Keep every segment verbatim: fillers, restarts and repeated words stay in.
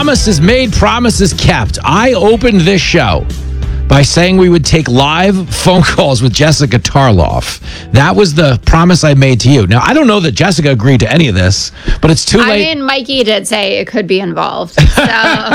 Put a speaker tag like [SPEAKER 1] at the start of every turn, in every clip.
[SPEAKER 1] Promises made, promises kept. I opened this show by saying we would take live phone calls with Jessica Tarloff. That was the promise I made to you. Now, I don't know that Jessica agreed to any of this, but it's too late.
[SPEAKER 2] I mean, Mikey did say it could be involved. So.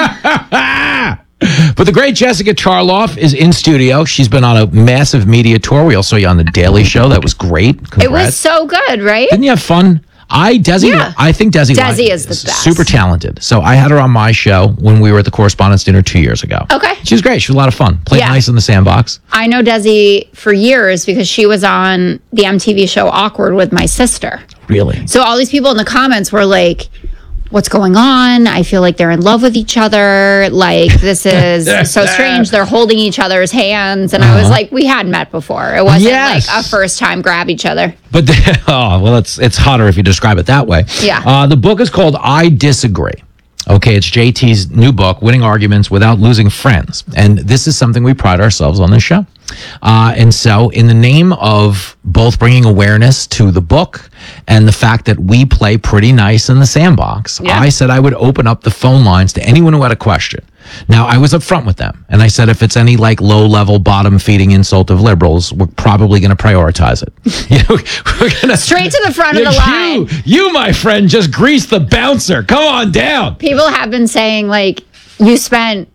[SPEAKER 1] But the great Jessica Tarloff is in studio. She's been on a massive media tour. We also saw you on The Daily Show. That was great. Congrats.
[SPEAKER 2] It was so good, right?
[SPEAKER 1] Didn't you have fun? I, Desi,
[SPEAKER 2] Yeah.
[SPEAKER 1] I think Desi,
[SPEAKER 2] Desi is the best.
[SPEAKER 1] Super talented. So I had her on my show when we were at the Correspondents' Dinner two years ago.
[SPEAKER 2] Okay.
[SPEAKER 1] She was great. She was a lot of fun. Played
[SPEAKER 2] Yeah.
[SPEAKER 1] nice in the sandbox.
[SPEAKER 2] I know Desi for years because she was on the M T V show Awkward with my sister.
[SPEAKER 1] Really?
[SPEAKER 2] So all these people in the comments were like, what's going on? I feel like they're in love with each other. Like, this is so strange. They're holding each other's hands. And uh-huh. I was like, we had met before. It wasn't
[SPEAKER 1] yes.
[SPEAKER 2] like a first time grab each other.
[SPEAKER 1] But, the, oh, well, it's, it's hotter if you describe it that way.
[SPEAKER 2] Yeah.
[SPEAKER 1] Uh, the book is called I Disagree. Okay, it's J T's new book, Winning Arguments Without Losing Friends. And this is something we pride ourselves on this show. Uh, and so in the name of both bringing awareness to the book and the fact that we play pretty nice in the sandbox,
[SPEAKER 2] yeah.
[SPEAKER 1] I said I would open up the phone lines to anyone who had a question. Now, I was upfront with them, and I said if it's any like low-level, bottom-feeding insult of liberals, we're probably going to prioritize it. You know, we're gonna,
[SPEAKER 2] Straight to the front of the line.
[SPEAKER 1] You, you, my friend, just greased the bouncer. Come on down.
[SPEAKER 2] People have been saying, like, you spent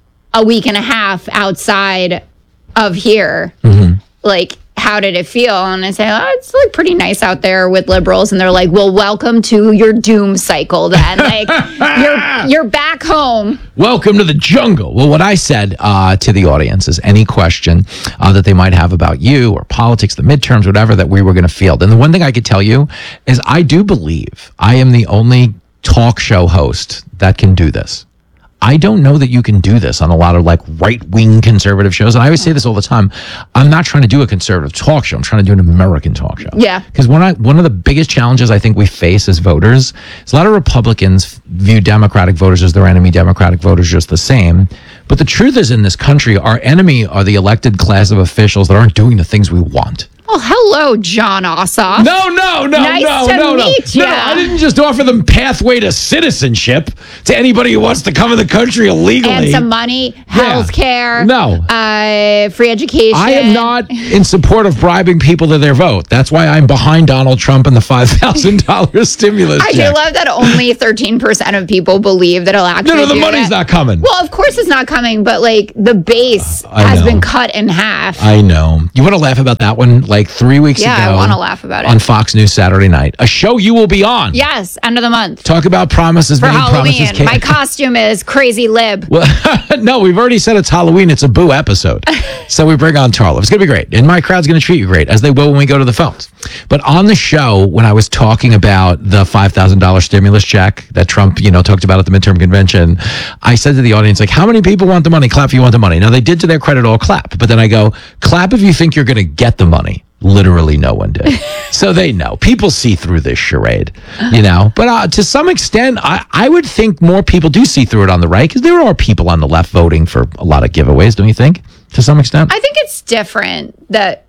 [SPEAKER 2] a week and a half outside of here. Mm-hmm. Like, how did it feel? And I say, oh, it's like pretty nice out there with liberals. And they're like, well, welcome to your doom cycle then. Like, you're you're back home.
[SPEAKER 1] Welcome to the jungle. Well, what I said uh, to the audience is any question uh, that they might have about you or politics, the midterms, whatever, that we were going to field. And the one thing I could tell you is I do believe I am the only talk show host that can do this. I don't know that you can do this on a lot of like right-wing conservative shows. And I always say this all the time. I'm not trying to do a conservative talk show. I'm trying to do an American talk show.
[SPEAKER 2] Yeah.
[SPEAKER 1] Because one, I, one of the biggest challenges I think we face as voters is a lot of Republicans view Democratic voters as their enemy, Democratic voters just the same. But the truth is in this country, our enemy are the elected class of officials that aren't doing the things we want.
[SPEAKER 2] Well, hello, John Ossoff.
[SPEAKER 1] No, no, no,
[SPEAKER 2] nice
[SPEAKER 1] no,
[SPEAKER 2] to
[SPEAKER 1] no, no.
[SPEAKER 2] meet
[SPEAKER 1] No,
[SPEAKER 2] ya.
[SPEAKER 1] I didn't just offer them pathway to citizenship to anybody who wants to come in the country illegally.
[SPEAKER 2] And some money, health care,
[SPEAKER 1] no.
[SPEAKER 2] uh, free education.
[SPEAKER 1] I am not in support of bribing people to their vote. That's why I'm behind Donald Trump and the five thousand dollars stimulus
[SPEAKER 2] I
[SPEAKER 1] check.
[SPEAKER 2] do love that only thirteen percent of people believe that it'll actually
[SPEAKER 1] No, no, the
[SPEAKER 2] do
[SPEAKER 1] money's
[SPEAKER 2] that.
[SPEAKER 1] not coming.
[SPEAKER 2] Well, of course it's not coming, but like the base
[SPEAKER 1] I
[SPEAKER 2] has
[SPEAKER 1] know.
[SPEAKER 2] been cut in half.
[SPEAKER 1] I know. You want to laugh about that one? Like three weeks
[SPEAKER 2] Yeah,
[SPEAKER 1] ago.
[SPEAKER 2] I want to laugh about it.
[SPEAKER 1] On Fox News Saturday night. A show you will be on.
[SPEAKER 2] Yes, end of the month.
[SPEAKER 1] Talk about promises
[SPEAKER 2] For
[SPEAKER 1] made,
[SPEAKER 2] Halloween.
[SPEAKER 1] promises kept.
[SPEAKER 2] My costume is Crazy Lib.
[SPEAKER 1] Well, no, we've already said it's Halloween. It's a boo episode. So we bring on Tarloff. It's going to be great. And my crowd's going to treat you great, as they will when we go to the phones. But on the show, when I was talking about the five thousand dollars stimulus check that Trump, you know, talked about at the midterm convention, I said to the audience, like, how many people want the money? Clap if you want the money. Now, they did, to their credit, all clap. But then I go, clap if you think you're going to get the money. Literally no one did. So they know. People see through this charade, you know. But uh, to some extent, I, I would think more people do see through it on the right, because there are people on the left voting for a lot of giveaways, don't you think, to some extent?
[SPEAKER 2] I think it's different that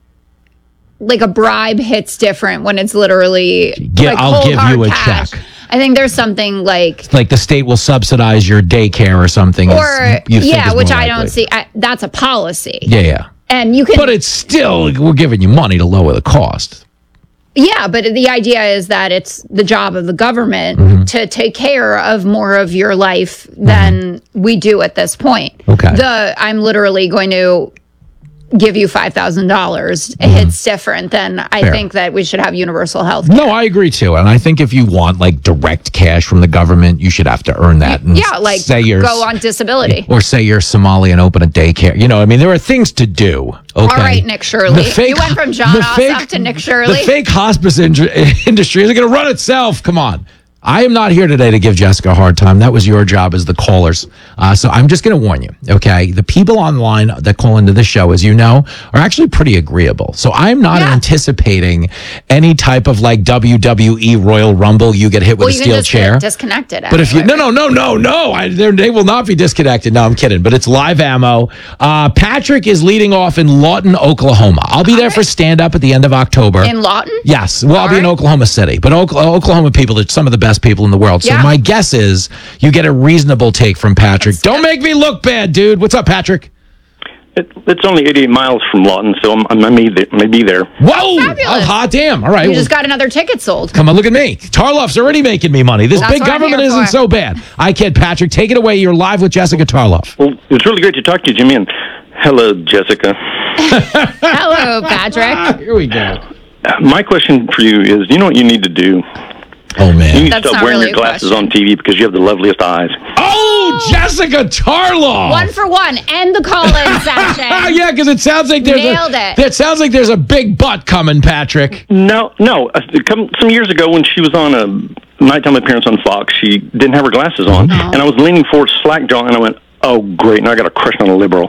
[SPEAKER 2] like a bribe hits different when it's literally
[SPEAKER 1] Get,
[SPEAKER 2] like
[SPEAKER 1] I'll
[SPEAKER 2] cold
[SPEAKER 1] give
[SPEAKER 2] hard
[SPEAKER 1] you a
[SPEAKER 2] cash.
[SPEAKER 1] check.
[SPEAKER 2] I think there's something like
[SPEAKER 1] Like the state will subsidize your daycare or something.
[SPEAKER 2] or
[SPEAKER 1] is- you think
[SPEAKER 2] yeah,
[SPEAKER 1] is
[SPEAKER 2] which
[SPEAKER 1] more
[SPEAKER 2] I
[SPEAKER 1] likely.
[SPEAKER 2] don't see. I, that's a policy.
[SPEAKER 1] Yeah, yeah.
[SPEAKER 2] And you can
[SPEAKER 1] But it's still, we're giving you money to lower the cost.
[SPEAKER 2] Yeah, but the idea is that it's the job of the government
[SPEAKER 1] Mm-hmm.
[SPEAKER 2] to take care of more of your life than mm-hmm. we do at this point.
[SPEAKER 1] Okay.
[SPEAKER 2] The I'm literally going to give you five thousand dollars.
[SPEAKER 1] Mm-hmm.
[SPEAKER 2] It's different than I
[SPEAKER 1] Fair.
[SPEAKER 2] think that we should have universal health care.
[SPEAKER 1] No, I agree too. And I think if you want like direct cash from the government, you should have to earn that. And
[SPEAKER 2] Yeah, like
[SPEAKER 1] say you're,
[SPEAKER 2] go on disability.
[SPEAKER 1] Or say you're Somali and open a daycare. You know, I mean, there are things to do. Okay?
[SPEAKER 2] All right, Nick Shirley.
[SPEAKER 1] The fake-
[SPEAKER 2] you went from John
[SPEAKER 1] the
[SPEAKER 2] Ossoff
[SPEAKER 1] fake-
[SPEAKER 2] to Nick Shirley.
[SPEAKER 1] The fake hospice in- industry isn't going to run itself. Come on. I am not here today to give Jessica a hard time. That was your job as the callers. Uh, so I'm just going to warn you, okay? The people online that call into the show, as you know, are actually pretty agreeable. So I'm not
[SPEAKER 2] Yeah.
[SPEAKER 1] anticipating any type of like W W E Royal Rumble. You get hit with
[SPEAKER 2] well,
[SPEAKER 1] a
[SPEAKER 2] you
[SPEAKER 1] steel
[SPEAKER 2] can just
[SPEAKER 1] chair.
[SPEAKER 2] get disconnected.
[SPEAKER 1] But if you no
[SPEAKER 2] afterward.
[SPEAKER 1] no no no no, I, they will not be disconnected. No, I'm kidding. But it's live ammo. Uh, Patrick is leading off in Lawton, Oklahoma. I'll be there for stand up at the end of October.
[SPEAKER 2] in Lawton?
[SPEAKER 1] Yes, well, I'll
[SPEAKER 2] All
[SPEAKER 1] be in
[SPEAKER 2] right.
[SPEAKER 1] Oklahoma City. But Oklahoma, Oklahoma people are some of the best best people in the world. So
[SPEAKER 2] Yeah.
[SPEAKER 1] my guess is you get a reasonable take from Patrick. Don't make me look bad, dude. What's up, Patrick?
[SPEAKER 3] It, it's only eighty-eight miles from Lawton, so I'm, I may, may be there.
[SPEAKER 1] Whoa!
[SPEAKER 2] Fabulous.
[SPEAKER 1] Oh, hot damn. All right.
[SPEAKER 2] You
[SPEAKER 1] well,
[SPEAKER 2] just got another ticket sold.
[SPEAKER 1] come on, look at me. Tarloff's already making me money. This
[SPEAKER 2] That's
[SPEAKER 1] big
[SPEAKER 2] what I'm
[SPEAKER 1] government
[SPEAKER 2] here
[SPEAKER 1] isn't
[SPEAKER 2] for.
[SPEAKER 1] so bad. I kid, Patrick. Take it away. You're live with Jessica Tarloff.
[SPEAKER 3] Well, it's really great to talk to you, Jimmy, and hello, Jessica.
[SPEAKER 2] Hello, Patrick.
[SPEAKER 1] Here we go.
[SPEAKER 3] Uh, My question for you is, you know what you need to do?
[SPEAKER 1] Oh,
[SPEAKER 3] You
[SPEAKER 1] man.
[SPEAKER 3] need to
[SPEAKER 2] That's
[SPEAKER 3] stop
[SPEAKER 2] not
[SPEAKER 3] wearing
[SPEAKER 2] really
[SPEAKER 3] your
[SPEAKER 2] a
[SPEAKER 3] glasses
[SPEAKER 2] question.
[SPEAKER 3] on T V because you have the loveliest eyes.
[SPEAKER 1] Oh, Jessica Tarloff.
[SPEAKER 2] One for one. End the call-in
[SPEAKER 1] Ah,
[SPEAKER 2] session.
[SPEAKER 1] yeah, because it sounds like there's
[SPEAKER 2] Nailed
[SPEAKER 1] a,
[SPEAKER 2] it.
[SPEAKER 1] It sounds like there's a big butt coming, Patrick.
[SPEAKER 3] No, no. Uh, come, some years ago when she was on a nighttime appearance on Fox, she didn't have her glasses on, and I was leaning forward slack jaw, and I went, oh, great, now I got a crush on a liberal.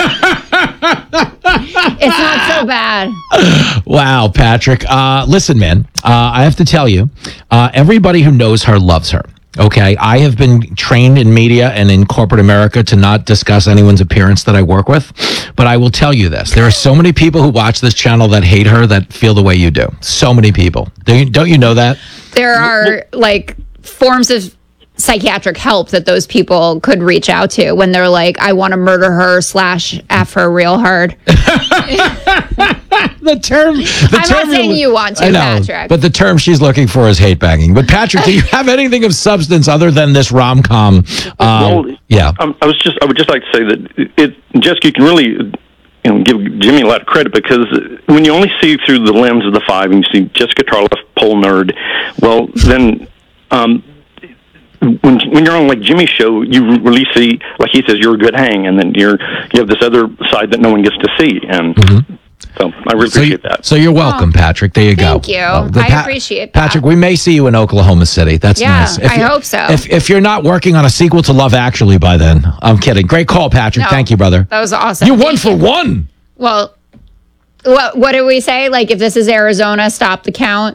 [SPEAKER 2] It's not so bad.
[SPEAKER 1] Wow, Patrick. Uh, listen, man, uh, I have to tell you, uh, everybody who knows her loves her. Okay, I have been trained in media and in corporate America to not discuss anyone's appearance that I work with. But I will tell you this. There are so many people who watch this channel that hate her that feel the way you do. So many people. Do you, don't you know that?
[SPEAKER 2] There are like forms of psychiatric help that those people could reach out to when they're like, I want to murder her slash F her real hard.
[SPEAKER 1] The term. The
[SPEAKER 2] I'm
[SPEAKER 1] term
[SPEAKER 2] not saying
[SPEAKER 1] you're-
[SPEAKER 2] you want to,
[SPEAKER 1] I know,
[SPEAKER 2] Patrick.
[SPEAKER 1] but the term she's looking for is hate banging. But Patrick, do you have anything of substance other than this rom com?
[SPEAKER 3] Well,
[SPEAKER 1] yeah.
[SPEAKER 3] Um, I was just, I would just like to say that it, it Jessica, you can really, you know, give Jimmy a lot of credit because when you only see through the lens of the five and you see Jessica Tarloff, pole nerd, well, then, um, when when you're on like Jimmy's show, you really see, like he says, you're a good hang, and then you're you have this other side that no one gets to see, and so I really
[SPEAKER 1] So, you,
[SPEAKER 3] appreciate that.
[SPEAKER 1] so you're welcome, Patrick. There you go.
[SPEAKER 2] Thank you.
[SPEAKER 1] Oh, the
[SPEAKER 2] I appreciate that.
[SPEAKER 1] Patrick, we may see you in Oklahoma City. That's
[SPEAKER 2] Yeah,
[SPEAKER 1] nice. If
[SPEAKER 2] I
[SPEAKER 1] you-
[SPEAKER 2] hope so.
[SPEAKER 1] If, if you're not working on a sequel to Love Actually by then, I'm kidding. Great call, Patrick.
[SPEAKER 2] No,
[SPEAKER 1] Thank you, brother.
[SPEAKER 2] That was awesome.
[SPEAKER 1] You're one
[SPEAKER 2] Thank
[SPEAKER 1] for
[SPEAKER 2] you.
[SPEAKER 1] one.
[SPEAKER 2] Well, what what do we say? Like, if this is Arizona, stop the count.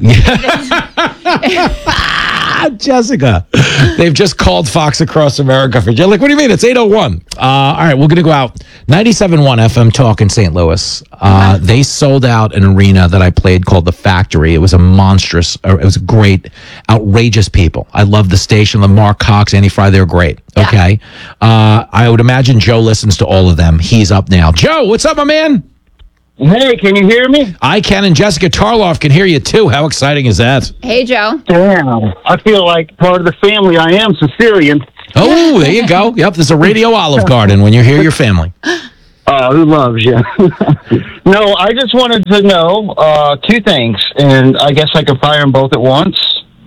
[SPEAKER 1] Ah, Jessica. They've just called Fox Across America for you. Like, what do you mean? It's eight oh one. Uh, all right, we're going to go out. ninety-seven point one F M Talk in Saint Louis. Uh, they sold out an arena that I played called The Factory. It was a monstrous, uh, it was great, outrageous people. I love the station. Lamar Cox, Annie Fry, they're great.
[SPEAKER 2] Yeah.
[SPEAKER 1] Okay. Uh, I would imagine Joe listens to all of them. He's up now. Joe, what's up, my man?
[SPEAKER 4] Hey, can you hear me?
[SPEAKER 1] I can, and Jessica Tarloff can hear you too. How exciting is that?
[SPEAKER 2] Hey, Joe.
[SPEAKER 4] Damn. I feel like part of the family. I am Sicilian.
[SPEAKER 1] Oh, there you go. Yep, there's a radio Olive Garden when you hear your family.
[SPEAKER 4] Uh, who loves you? No, I just wanted to know uh, two things, and I guess I could fire them both at once.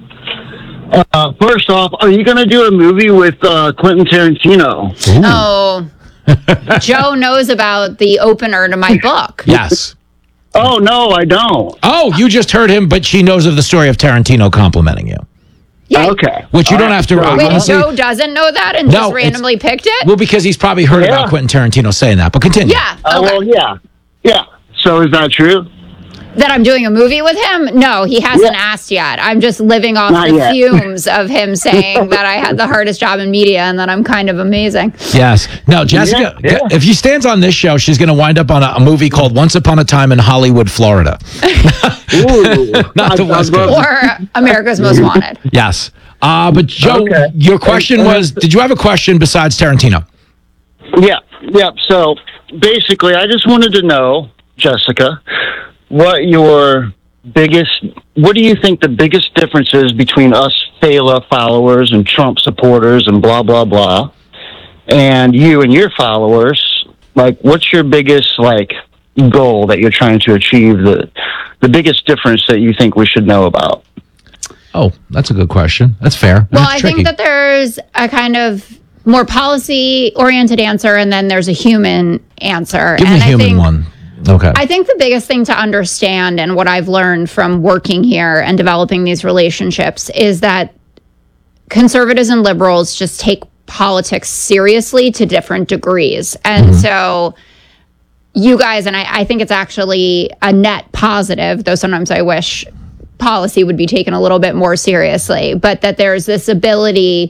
[SPEAKER 4] Uh, first off, are you going to do a movie with uh, Quentin Tarantino?
[SPEAKER 2] Oh, Joe knows about the opener to my book.
[SPEAKER 1] Yes.
[SPEAKER 4] Oh, no, I don't.
[SPEAKER 1] Oh, you just heard him, but she knows of the story of Tarantino complimenting you,
[SPEAKER 2] Yeah.
[SPEAKER 4] Okay.
[SPEAKER 1] which you
[SPEAKER 4] All
[SPEAKER 1] don't
[SPEAKER 4] right,
[SPEAKER 1] have to.
[SPEAKER 4] so-
[SPEAKER 1] I
[SPEAKER 2] Wait,
[SPEAKER 1] wanna say-
[SPEAKER 2] Joe doesn't know that and
[SPEAKER 1] No,
[SPEAKER 2] just
[SPEAKER 1] it's-
[SPEAKER 2] randomly picked it?
[SPEAKER 1] well, because he's probably heard
[SPEAKER 4] Yeah.
[SPEAKER 1] about Quentin Tarantino saying that. But continue.
[SPEAKER 2] Yeah.
[SPEAKER 4] Uh,
[SPEAKER 2] Okay.
[SPEAKER 4] well, yeah. Yeah. So is that true?
[SPEAKER 2] That I'm doing a movie with him? No, he hasn't
[SPEAKER 4] Yeah.
[SPEAKER 2] asked yet. I'm just living off
[SPEAKER 4] Not
[SPEAKER 2] the
[SPEAKER 4] yet.
[SPEAKER 2] fumes of him saying that I had the hardest job in media and that I'm kind of amazing.
[SPEAKER 1] Yes. No, Jessica.
[SPEAKER 4] Yeah, yeah.
[SPEAKER 1] If she stands on this show, she's going to wind up on a, a movie called Once Upon a Time in Hollywood, Florida.
[SPEAKER 4] Ooh.
[SPEAKER 1] Not the
[SPEAKER 4] I'd-
[SPEAKER 1] West
[SPEAKER 4] I'd love-
[SPEAKER 1] Coast.
[SPEAKER 2] Or America's Most Wanted.
[SPEAKER 1] Yes. Uh, but Joe,
[SPEAKER 4] Okay.
[SPEAKER 1] your question was: did you have a question besides Tarantino?
[SPEAKER 4] Yeah, yeah. So basically, I just wanted to know, Jessica, what your biggest, what do you think the biggest difference is between us Fela followers and Trump supporters and blah, blah, blah, and you and your followers? Like, what's your biggest, like, goal that you're trying to achieve, the, the biggest difference that you think we should know about?
[SPEAKER 1] Oh, that's a good question. That's fair.
[SPEAKER 2] Well,
[SPEAKER 1] That's
[SPEAKER 2] I
[SPEAKER 1] tricky.
[SPEAKER 2] think that there's a kind of more policy oriented answer and then there's a human answer.
[SPEAKER 1] Give me
[SPEAKER 2] and
[SPEAKER 1] the human
[SPEAKER 2] I think,
[SPEAKER 1] one. Okay.
[SPEAKER 2] I think the biggest thing to understand and what I've learned from working here and developing these relationships is that conservatives and liberals just take politics seriously to different degrees. And so you guys, and I, I think it's actually a net positive, though sometimes I wish policy would be taken a little bit more seriously, but that there's this ability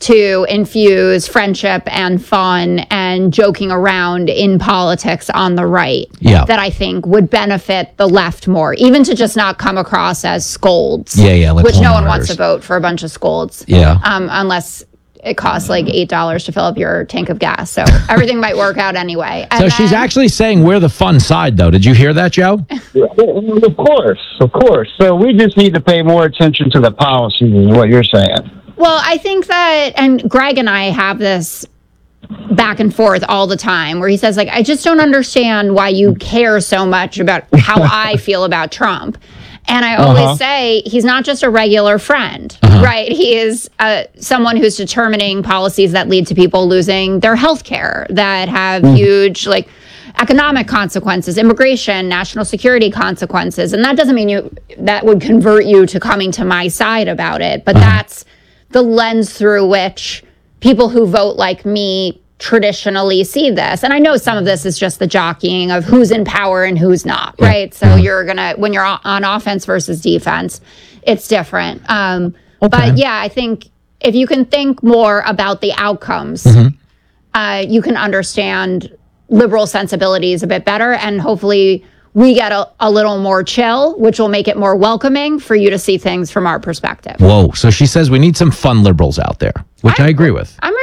[SPEAKER 2] to infuse friendship and fun and joking around in politics on the right
[SPEAKER 1] Yeah.
[SPEAKER 2] that I think would benefit the left more, even to just not come across as scolds.
[SPEAKER 1] Yeah, yeah, like
[SPEAKER 2] which
[SPEAKER 1] poll
[SPEAKER 2] no one
[SPEAKER 1] monitors.
[SPEAKER 2] wants to vote for a bunch of scolds.
[SPEAKER 1] Yeah.
[SPEAKER 2] Um, unless it costs like eight dollars to fill up your tank of gas. So everything might work out anyway. And
[SPEAKER 1] So she's
[SPEAKER 2] then-
[SPEAKER 1] actually saying we're the fun side, though. Did you hear that, Joe?
[SPEAKER 4] Of course, of course. So we just need to pay more attention to the policies, is what you're saying.
[SPEAKER 2] Well, I think that, and Greg and I have this back and forth all the time where he says, like, I just don't understand why you care so much about how I feel about Trump. And I always
[SPEAKER 4] Uh-huh.
[SPEAKER 2] say he's not just a regular friend, right? He is uh, someone who's determining policies that lead to people losing their health care, that have huge, like, economic consequences, immigration, national security consequences. And that doesn't mean you that would convert you to coming to my side about it. But that's the lens through which people who vote like me traditionally see this. And I know some of this is just the jockeying of who's in power and who's not, right? So you're going to, when you're on offense versus defense, it's different. Um, But yeah, I think if you can think more about the outcomes, uh, you can understand liberal sensibilities a bit better. And hopefully we get a, a little more chill, which will make it more welcoming for you to see things from our perspective.
[SPEAKER 1] Whoa. So she says we need some fun liberals out there, which I,
[SPEAKER 2] I-
[SPEAKER 1] agree with.
[SPEAKER 2] I'm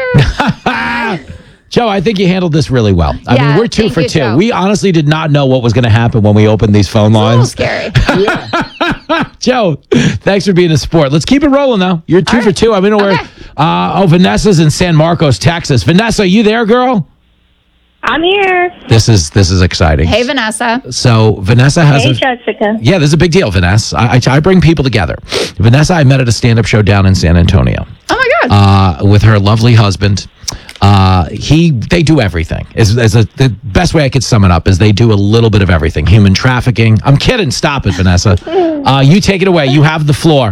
[SPEAKER 2] right here.
[SPEAKER 1] Joe, I think you handled this really well. I
[SPEAKER 2] Yeah,
[SPEAKER 1] mean, we're two
[SPEAKER 2] thank
[SPEAKER 1] for
[SPEAKER 2] you,
[SPEAKER 1] two.
[SPEAKER 2] Joe.
[SPEAKER 1] We honestly did not know what was going to happen when we opened these phone
[SPEAKER 2] A little
[SPEAKER 1] lines.
[SPEAKER 2] scary.
[SPEAKER 1] Joe, thanks for being a sport. Let's keep it rolling, though. You're two
[SPEAKER 2] All
[SPEAKER 1] for
[SPEAKER 2] right.
[SPEAKER 1] two. I mean, we're,
[SPEAKER 2] Okay.
[SPEAKER 1] uh, oh, Vanessa's in San Marcos, Texas. Vanessa, you there, girl?
[SPEAKER 5] I'm here.
[SPEAKER 1] This is this is exciting.
[SPEAKER 2] Hey, Vanessa.
[SPEAKER 1] So Vanessa has
[SPEAKER 5] Hey,
[SPEAKER 1] a,
[SPEAKER 5] Jessica.
[SPEAKER 1] yeah, this is a big deal, Vanessa. I, I, I bring people together. Vanessa, I met at a stand-up show down in San Antonio
[SPEAKER 2] Oh, my God.
[SPEAKER 1] uh, with her lovely husband. Uh, he, they do everything. Is, is a, the best way I could sum it up is they do a little bit of everything. Human trafficking. I'm kidding. Stop it, Vanessa. Uh, you take it away. You have the floor.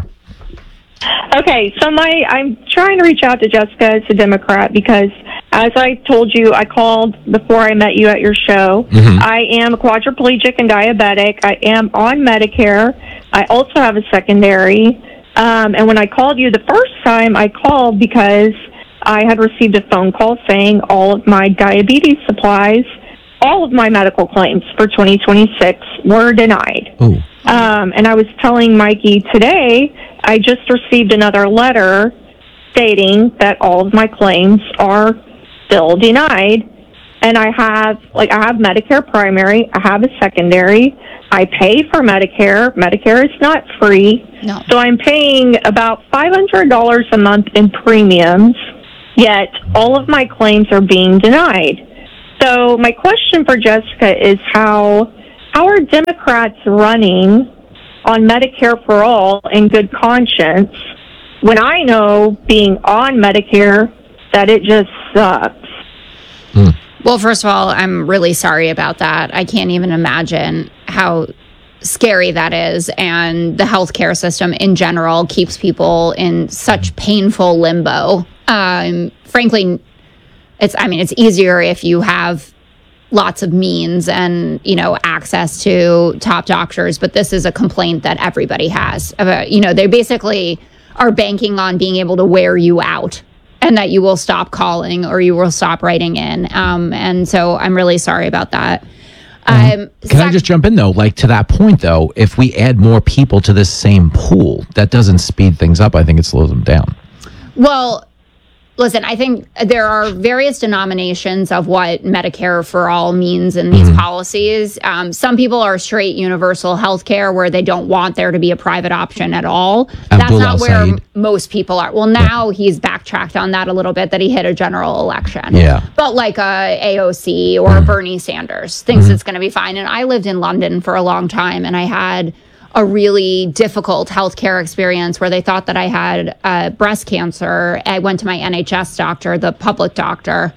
[SPEAKER 5] Okay, so my I'm trying to reach out to Jessica as a Democrat because, as I told you, I called before I met you at your show. I am a quadriplegic and diabetic. I am on Medicare. I also have a secondary. Um, and when I called you the first time, I called because I had received a phone call saying all of my diabetes supplies, all of my medical claims for twenty twenty-six were denied.
[SPEAKER 1] Ooh.
[SPEAKER 5] Um, and I was telling Mikey today, I just received another letter stating that all of my claims are still denied. And I have, like, I have Medicare primary, I have a secondary, I pay for Medicare. Medicare is not free.
[SPEAKER 2] No.
[SPEAKER 5] So I'm paying about five hundred dollars a month in premiums, yet all of my claims are being denied. So my question for Jessica is how how are Democrats running on Medicare for all in good conscience when I know being on Medicare that it just sucks?
[SPEAKER 2] Well, first of all, I'm really sorry about that. I can't even imagine how scary that is. And the healthcare system in general keeps people in such painful limbo. Um, frankly, it's, I mean, it's easier if you have lots of means and, you know, access to top doctors. But this is a complaint that everybody has. About, you know, they basically are banking on being able to wear you out, and that you will stop calling or you will stop writing in. Um, and so I'm really sorry about that. Um,
[SPEAKER 1] Can I
[SPEAKER 2] sec-
[SPEAKER 1] just jump in, though? Like, to that point, though, if we add more people to this same pool, that doesn't speed things up. I think it slows them down.
[SPEAKER 2] Well, listen, I think there are various denominations of what Medicare for all means in these policies. Um, some people are straight universal health care where they don't want there to be a private option at all. That's
[SPEAKER 1] Abdul
[SPEAKER 2] not where
[SPEAKER 1] Al-Sayed.
[SPEAKER 2] most people are. Well, now he's backtracked on that a little bit, that he hit a general election.
[SPEAKER 1] Yeah.
[SPEAKER 2] But like a A O C or Bernie Sanders thinks it's going to be fine. And I lived in London for a long time, and I had a really difficult healthcare experience where they thought that I had uh, breast cancer. I went to my N H S doctor, the public doctor,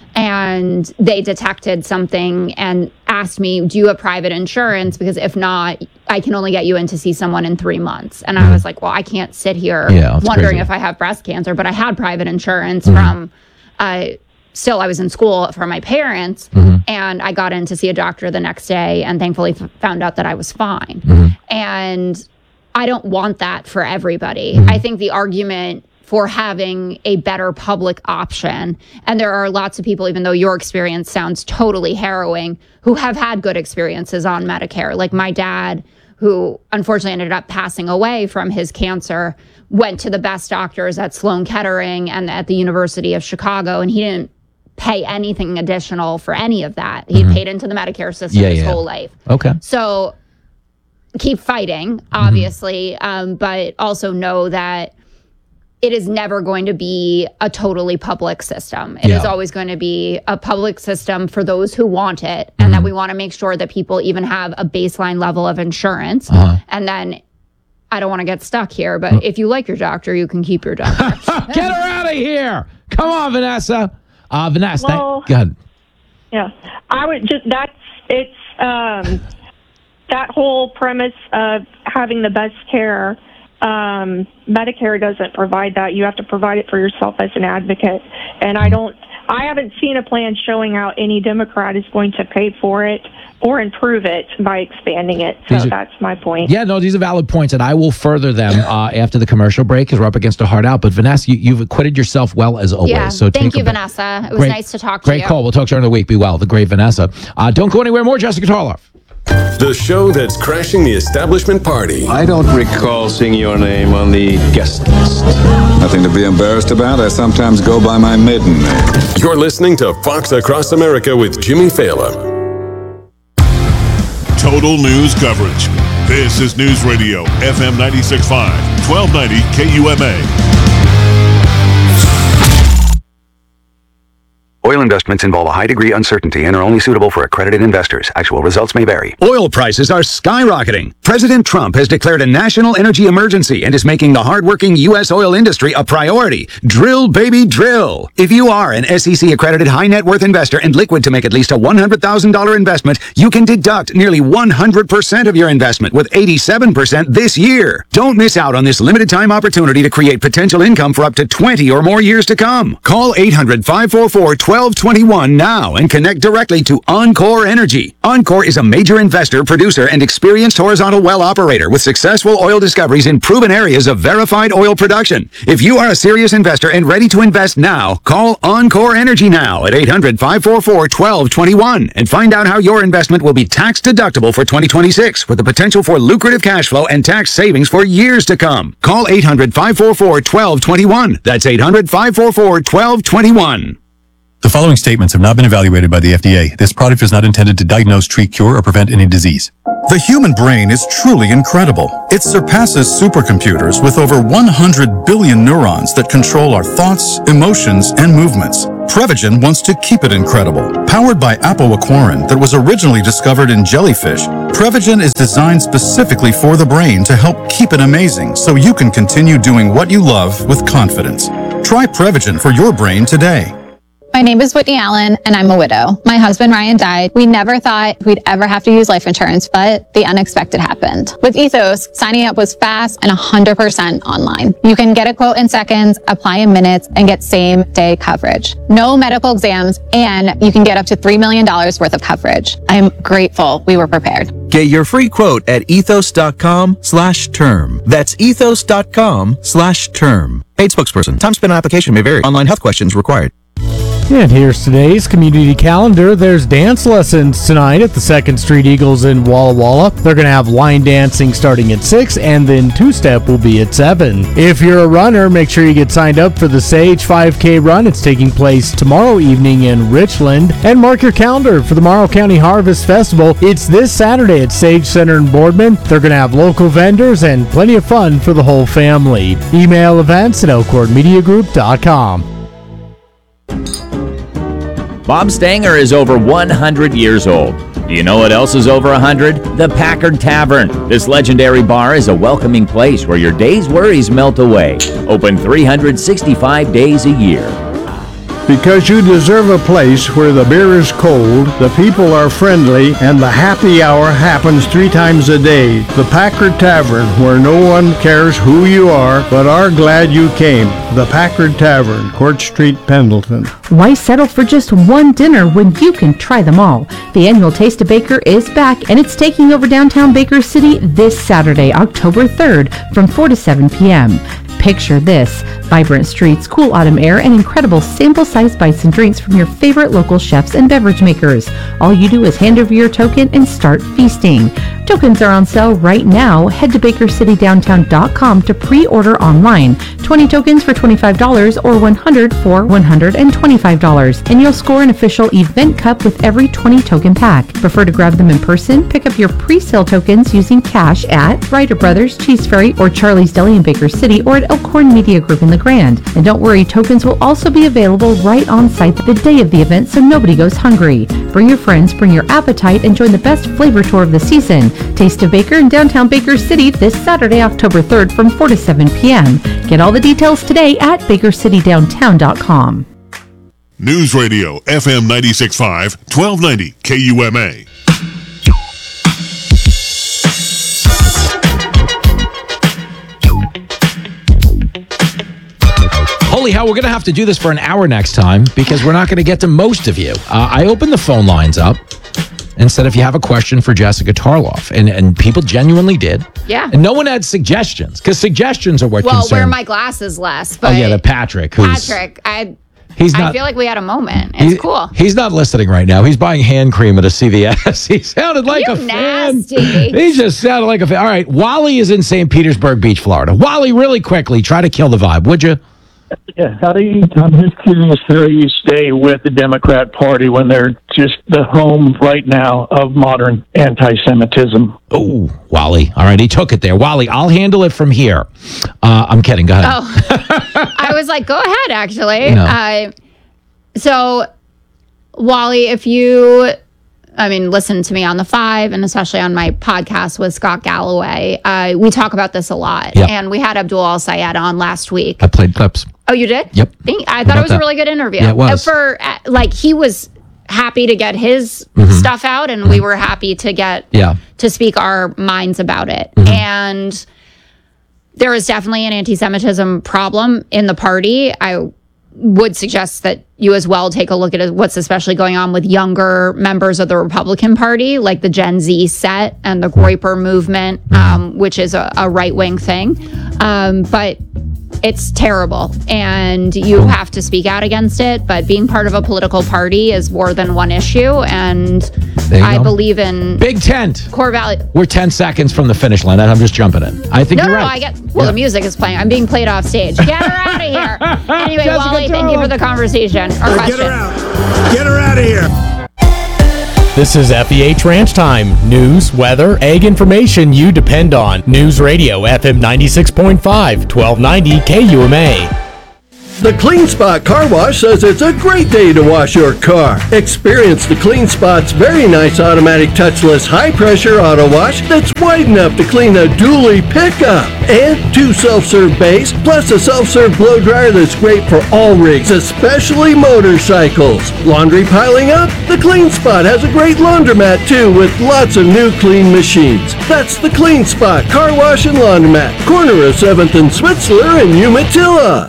[SPEAKER 2] and they detected something and asked me, do you have private insurance? Because if not, I can only get you in to see someone in three months. And I was like, well, I can't sit here
[SPEAKER 1] Yeah, that's
[SPEAKER 2] wondering
[SPEAKER 1] crazy.
[SPEAKER 2] if I have breast cancer, but I had private insurance from, uh, still I was in school for my parents, and I got in to see a doctor the next day and thankfully f- found out that I was fine. And I don't want that for everybody. I think the argument for having a better public option. And there are lots of people, even though your experience sounds totally harrowing, who have had good experiences on Medicare. Like my dad, who unfortunately ended up passing away from his cancer, went to the best doctors at Sloan Kettering and at the University of Chicago, and he didn't pay anything additional for any of that. He mm-hmm. paid into the Medicare system
[SPEAKER 1] yeah,
[SPEAKER 2] his
[SPEAKER 1] yeah.
[SPEAKER 2] whole life.
[SPEAKER 1] Okay.
[SPEAKER 2] So keep fighting, obviously, mm-hmm. um, but also know that it is never going to be a totally public system. It yeah. is always going to be a public system for those who want it, and mm-hmm. that we want to make sure that people even have a baseline level of insurance. Uh-huh. And then, I don't want to get stuck here, but uh- if you like your doctor, you can keep your doctor.
[SPEAKER 1] Get her out of here! Come on, Vanessa. Uh, Vanessa,
[SPEAKER 5] well,
[SPEAKER 1] thank, go ahead.
[SPEAKER 5] Yeah, I would just, that's, it's, um, that whole premise of having the best care, um, Medicare doesn't provide that. You have to provide it for yourself as an advocate. And I don't, I haven't seen a plan showing how any Democrat is going to pay for it or improve it by expanding it. So are, that's my point.
[SPEAKER 1] Yeah, no, these are valid points, and I will further them uh, after the commercial break because we're up against a hard out. But Vanessa, you, you've acquitted yourself well as always.
[SPEAKER 2] Yeah,
[SPEAKER 1] so
[SPEAKER 2] thank you,
[SPEAKER 1] back.
[SPEAKER 2] Vanessa. It was
[SPEAKER 1] great,
[SPEAKER 2] nice to talk to
[SPEAKER 1] great
[SPEAKER 2] you.
[SPEAKER 1] Great call. We'll talk to you during the week. Be well. The great Vanessa. Uh, don't go anywhere. More Jessica Tarloff.
[SPEAKER 6] The show that's crashing the establishment party.
[SPEAKER 7] I don't recall seeing your name on the guest list.
[SPEAKER 8] Nothing to be embarrassed about. I sometimes go by my maiden name.
[SPEAKER 6] You're listening to Fox Across America with Jimmy Fallon.
[SPEAKER 9] Total news coverage. This is News Radio, F M ninety-six point five, twelve ninety K U M A.
[SPEAKER 10] Oil investments involve a high degree of uncertainty and are only suitable for accredited investors. Actual results may vary.
[SPEAKER 11] Oil prices are skyrocketing. President Trump has declared a national energy emergency and is making the hardworking U S oil industry a priority. Drill, baby, drill. If you are an S E C accredited high net worth investor and liquid to make at least a one hundred thousand dollars investment, you can deduct nearly one hundred percent of your investment with eighty-seven percent this year. Don't miss out on this limited time opportunity to create potential income for up to twenty or more years to come. Call eight hundred, five four four, twelve twenty-one now and connect directly to Encore Energy. Encore is a major investor, producer, and experienced horizontal well operator with successful oil discoveries in proven areas of verified oil production. If you are a serious investor and ready to invest now, call Encore Energy now at eight hundred, five four four, twelve twenty-one and find out how your investment will be tax deductible for twenty twenty-six with the potential for lucrative cash flow and tax savings for years to come. Call eight hundred, five four four, twelve twenty-one. That's eight hundred, five four four, twelve twenty-one.
[SPEAKER 12] The following statements have not been evaluated by the F D A. This product is not intended to diagnose, treat, cure, or prevent any disease.
[SPEAKER 13] The human brain is truly incredible. It surpasses supercomputers with over one hundred billion neurons that control our thoughts, emotions, and movements. Prevagen wants to keep it incredible. Powered by apoaquarin that was originally discovered in jellyfish, Prevagen is designed specifically for the brain to help keep it amazing so you can continue doing what you love with confidence. Try Prevagen for your brain today.
[SPEAKER 14] My name is Whitney Allen, and I'm a widow. My husband, Ryan, died. We never thought we'd ever have to use life insurance, but the unexpected happened. With Ethos, signing up was fast and one hundred percent online. You can get a quote in seconds, apply in minutes, and get same-day coverage. No medical exams, and you can get up to three million dollars worth of coverage. I am grateful we were prepared.
[SPEAKER 15] Get your free quote at ethos.com slash term. That's ethos.com slash term. Paid spokesperson. Time spent on application may vary. Online health questions required.
[SPEAKER 16] And here's today's community calendar. There's dance lessons tonight at the Second Street Eagles in Walla Walla. They're going to have line dancing starting at six, and then two-step will be at seven. If you're a runner, make sure you get signed up for the Sage five K run. It's taking place tomorrow evening in Richland. And mark your calendar for the Morrow County Harvest Festival. It's this Saturday at Sage Center in Boardman. They're going to have local vendors and plenty of fun for the whole family. Email events at elkhorn media group dot com.
[SPEAKER 17] Bob Stanger is over one hundred years old. Do you know what else is over one hundred? The Packard Tavern. This legendary bar is a welcoming place where your day's worries melt away. Open three hundred sixty-five days a year.
[SPEAKER 18] Because you deserve a place where the beer is cold, the people are friendly, and the happy hour happens three times a day. The Packard Tavern, where no one cares who you are, but are glad you came. The Packard Tavern, Court Street, Pendleton.
[SPEAKER 19] Why settle for just one dinner when you can try them all? The annual Taste of Baker is back, and it's taking over downtown Baker City this Saturday, October third, from four to seven p.m. Picture this: vibrant streets, cool autumn air, and incredible sample-sized bites and drinks from your favorite local chefs and beverage makers. All you do is hand over your token and start feasting. Tokens are on sale right now. Head to baker city downtown dot com to pre-order online. twenty tokens for twenty-five dollars or one hundred for one hundred twenty-five dollars. And you'll score an official event cup with every twenty token pack. Prefer to grab them in person? Pick up your pre-sale tokens using cash at Ryder Brothers, Cheese Ferry, or Charlie's Deli in Baker City, or at Elkhorn Media Group in La Grande. And don't worry, tokens will also be available right on site the day of the event, so nobody goes hungry. Bring your friends, bring your appetite, and join the best flavor tour of the season. Taste of Baker in downtown Baker City this Saturday, October third from four to seven p.m. Get all the details today at baker city downtown dot com.
[SPEAKER 9] News Radio F M ninety-six point five, twelve ninety K U M A.
[SPEAKER 1] Holy hell, we're going to have to do this for an hour next time because we're not going to get to most of you. Uh, I opened the phone lines up and said if you have a question for Jessica Tarloff, and, and people genuinely did.
[SPEAKER 2] Yeah.
[SPEAKER 1] And no one had suggestions because suggestions are what
[SPEAKER 2] well,
[SPEAKER 1] concern.
[SPEAKER 2] wear my glasses less. But
[SPEAKER 1] oh, yeah, the Patrick. Who's,
[SPEAKER 2] Patrick, I...
[SPEAKER 1] He's not,
[SPEAKER 2] I feel like we had a moment. It's
[SPEAKER 1] he,
[SPEAKER 2] cool.
[SPEAKER 1] He's not listening right now. He's buying hand cream at a C V S. He sounded like
[SPEAKER 2] you
[SPEAKER 1] a
[SPEAKER 2] nasty.
[SPEAKER 1] fan. He just sounded like a fan. All right, Wally is in Saint Petersburg Beach, Florida. Wally, really quickly, try to kill the vibe, would you?
[SPEAKER 20] Yeah, how do you, I'm just curious how you stay with the Democrat Party when they're just the home right now of modern anti-Semitism.
[SPEAKER 1] Oh, Wally. All right, he took it there. Wally, I'll handle it from here. Uh, I'm kidding. Go ahead.
[SPEAKER 2] Oh, I was like, go ahead, actually.
[SPEAKER 1] No.
[SPEAKER 2] Uh, so, Wally, if you, I mean, listen to me on The Five and especially on my podcast with Scott Galloway, uh, we talk about this a lot.
[SPEAKER 1] Yep.
[SPEAKER 2] And we had Abdul Al-Sayed on last week.
[SPEAKER 1] I played clips.
[SPEAKER 2] Oh, you did?
[SPEAKER 1] Yep.
[SPEAKER 2] Thank, I
[SPEAKER 1] What
[SPEAKER 2] thought
[SPEAKER 1] about
[SPEAKER 2] it was
[SPEAKER 1] that?
[SPEAKER 2] a really good interview.
[SPEAKER 1] Yeah, it was.
[SPEAKER 2] For, uh, like, he was happy to get his
[SPEAKER 1] Mhm.
[SPEAKER 2] stuff out, and we were happy to get,
[SPEAKER 1] Yeah.
[SPEAKER 2] to speak our minds about it.
[SPEAKER 1] Mhm.
[SPEAKER 2] And there is definitely an anti-Semitism problem in the party. I would suggest that you as well take a look at what's especially going on with younger members of the Republican Party, like the Gen Z set and the Groyper movement, um, which is a, a right-wing thing. Um, but it's terrible, and you have to speak out against it. But being part of a political party is more than one issue, and
[SPEAKER 1] There you
[SPEAKER 2] I
[SPEAKER 1] go.
[SPEAKER 2] believe in
[SPEAKER 1] Big tent.
[SPEAKER 2] core value.
[SPEAKER 1] We're ten seconds from the finish line, and I'm just jumping in. I think
[SPEAKER 2] No,
[SPEAKER 1] you're
[SPEAKER 2] no, no,
[SPEAKER 1] right.
[SPEAKER 2] I get. Well,
[SPEAKER 1] Yeah.
[SPEAKER 2] the music is playing. I'm being played off stage. Get her out of here. Anyway,
[SPEAKER 1] Jessica
[SPEAKER 2] Wally, thank you for the conversation or question.
[SPEAKER 21] Get her out of here.
[SPEAKER 16] This is F E H Ranch Time. News, weather, egg information you depend on. News Radio F M ninety-six point five, twelve ninety K U M A.
[SPEAKER 21] The Clean Spot Car Wash says it's a great day to wash your car. Experience the Clean Spot's very nice automatic touchless high-pressure auto wash that's wide enough to clean a dually pickup. And two self-serve bays, plus a self-serve blow dryer that's great for all rigs, especially motorcycles. Laundry piling up? The Clean Spot has a great laundromat too, with lots of new clean machines. That's the Clean Spot Car Wash and Laundromat, corner of seventh and Switzler in Umatilla.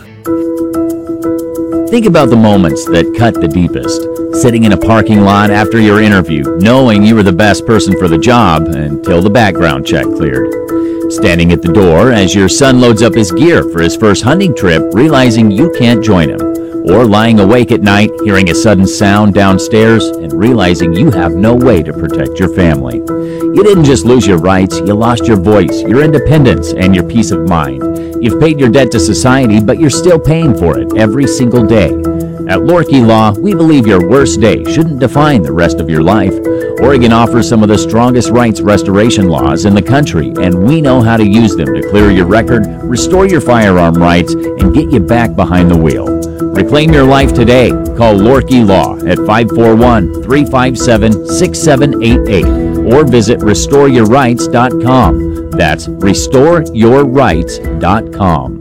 [SPEAKER 17] Think about the moments that cut the deepest. Sitting in a parking lot after your interview, knowing you were the best person for the job until the background check cleared. Standing at the door as your son loads up his gear for his first hunting trip, realizing you can't join him. Or lying awake at night, hearing a sudden sound downstairs and realizing you have no way to protect your family. You didn't just lose your rights, you lost your voice, your independence, and your peace of mind. You've paid your debt to society, but you're still paying for it every single day. At Lorkey Law, we believe your worst day shouldn't define the rest of your life. Oregon offers some of the strongest rights restoration laws in the country, and we know how to use them to clear your record, restore your firearm rights, and get you back behind the wheel. Reclaim your life today. Call Lorkey Law at five four one, three five seven, six seven eight eight or visit restore your rights dot com. That's restore your rights dot com.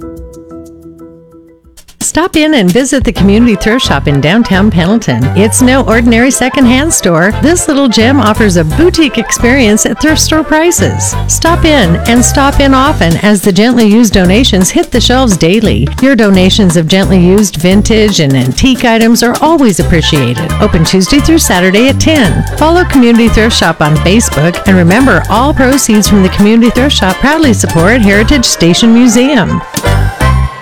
[SPEAKER 22] Stop in and visit the Community Thrift Shop in downtown Pendleton. It's no ordinary secondhand store. This little gem offers a boutique experience at thrift store prices. Stop in and stop in often as the gently used donations hit the shelves daily. Your donations of gently used vintage and antique items are always appreciated. Open Tuesday through Saturday at ten. Follow Community Thrift Shop on Facebook, and remember, all proceeds from the Community Thrift Shop proudly support Heritage Station Museum.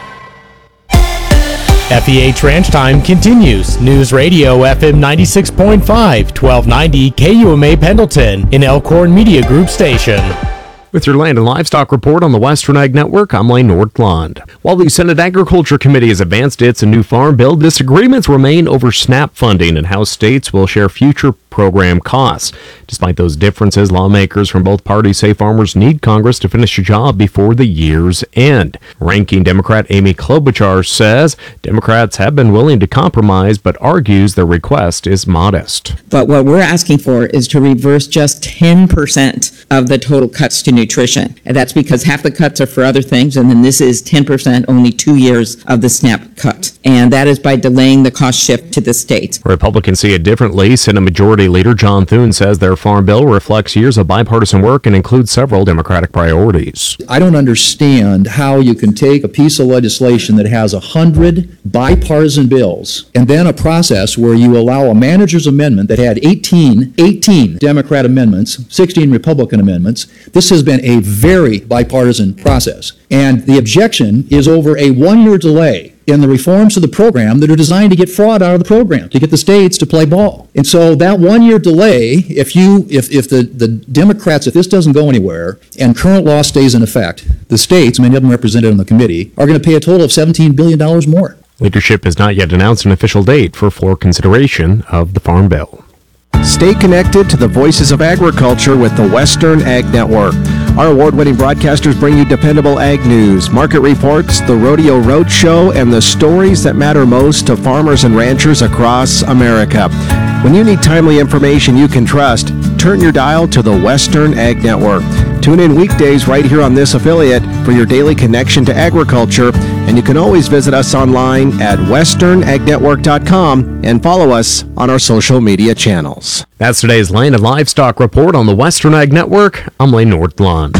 [SPEAKER 16] F E H Ranch Time continues. News Radio F M ninety-six point five, twelve ninety K U M A Pendleton, an Elkhorn Media Group station.
[SPEAKER 3] With your Land and Livestock Report on the Western Ag Network, I'm Lane Nordlund. While the Senate Agriculture Committee has advanced its new farm bill, disagreements remain over SNAP funding and how states will share future program costs. Despite those differences, lawmakers from both parties say farmers need Congress to finish the job before the year's end. Ranking Democrat Amy Klobuchar says Democrats have been willing to compromise, but argues their request is modest.
[SPEAKER 4] But what we're asking for is to reverse just ten percent of the total cuts to nutrition. And that's because half the cuts are for other things, and then this is ten percent, only two years of the SNAP cut. And that is by delaying the cost shift to the states.
[SPEAKER 3] Republicans see it differently. Senate Majority Leader John Thune says their farm bill reflects years of bipartisan work and includes several Democratic priorities.
[SPEAKER 23] I don't understand how you can take a piece of legislation that has a hundred bipartisan bills and then a process where you allow a manager's amendment that had eighteen, eighteen Democrat amendments, sixteen Republican amendments. This has been a very bipartisan process. And the objection is over a one-year delay in the reforms to the program that are designed to get fraud out of the program, to get the states to play ball. And so that one-year delay, if you, if, if the, the Democrats, if this doesn't go anywhere and current law stays in effect, the states, many of them represented on the committee, are going to pay a total of seventeen billion dollars more.
[SPEAKER 3] Leadership has not yet announced an official date for floor consideration of the Farm Bill.
[SPEAKER 24] Stay connected to the voices of agriculture with the Western Ag Network. Our award-winning broadcasters bring you dependable ag news, market reports, the Rodeo Roadshow, and the stories that matter most to farmers and ranchers across America. When you need timely information you can trust, turn your dial to the Western Ag Network. Tune in weekdays right here on this affiliate for your daily connection to agriculture, and you can always visit us online at western ag network dot com and follow us on our social media channels.
[SPEAKER 3] That's today's Land and Livestock Report on the Western Ag Network. I'm Lane Nordlund.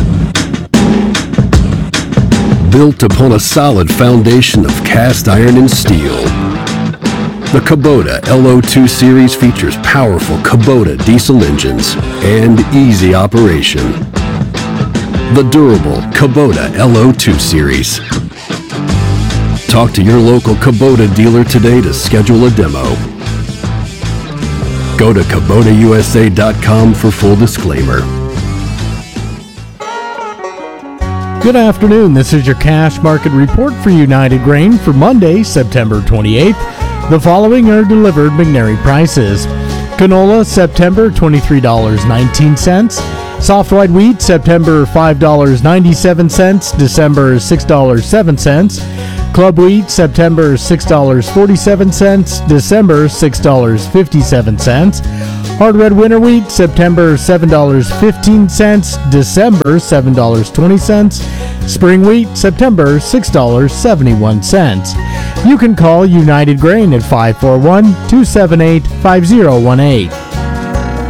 [SPEAKER 25] Built upon a solid foundation of cast iron and steel, the Kubota L O two Series features powerful Kubota diesel engines and easy operation. The durable Kubota L O two Series. Talk to your local Kubota dealer today to schedule a demo. Go to Kubota U S A dot com for full disclaimer.
[SPEAKER 16] Good afternoon. This is your cash market report for United Grain for Monday, September twenty-eighth. The following are delivered McNary prices. Canola, September, twenty-three dollars and nineteen cents. Soft white wheat, September, five dollars and ninety-seven cents. December, six dollars and seven cents. Club wheat, September, six dollars and forty-seven cents. December, six dollars and fifty-seven cents. Hard red winter wheat, September, seven dollars and fifteen cents. December, seven dollars and twenty cents. Spring wheat, September, six dollars and seventy-one cents. You can call United Grain at five four one, two seven eight, five zero one eight.